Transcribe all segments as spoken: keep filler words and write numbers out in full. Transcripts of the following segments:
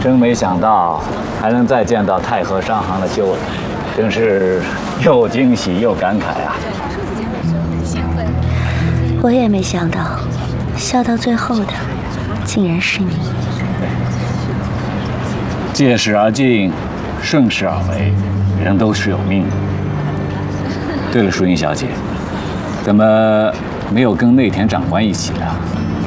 真没想到还能再见到太和商行的旧人，真是又惊喜又感慨啊！ 我也没想到，笑到最后的竟然是你。 借势而进，顺势而为，人都是有命的。对了，淑英小姐，怎么没有跟内田长官一起啊？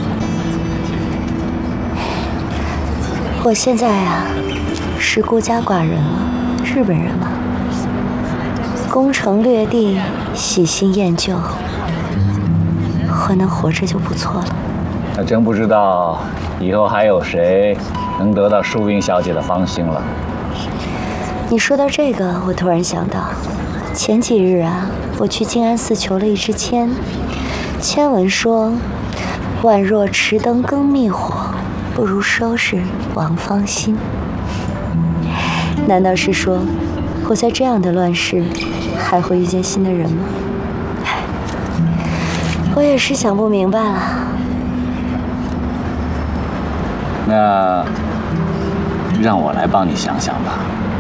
我现在啊，是孤家寡人了，日本人嘛，攻城略地，喜新厌旧，我能活着就不错了。 还真不知道以后还有谁能得到淑英小姐的芳心了。 你说到这个，我突然想到，前几日啊，我去静安寺求了一支签，签文说：“宛若持灯更灭火，不如收拾王芳心。”难道是说，我在这样的乱世，还会遇见新的人吗？我也是想不明白了。 那让我来帮你想想吧。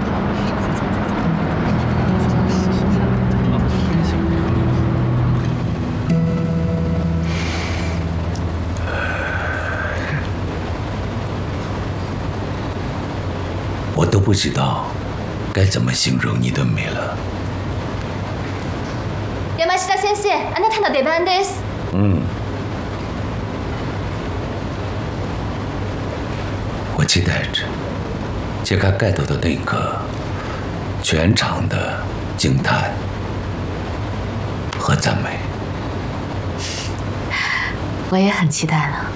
我都不知道该怎么形容你的美了。 山下先生，あなたの出番です。 嗯。我期待着揭开盖头的那一刻，全场的惊叹和赞美。 我也很期待了。